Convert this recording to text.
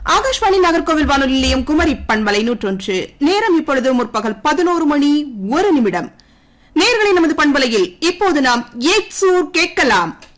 ஆகாஷ்வாணி நாகர்கோவில் வானொலி நிலையம் குமரி பண்பலை 101. நேரம் இப்பொழுது முற்பகல் 11:01. நேயர்களே, நமது பண்பலையில் இப்போது நாம் ஏக்சூர் கேட்கலாம்.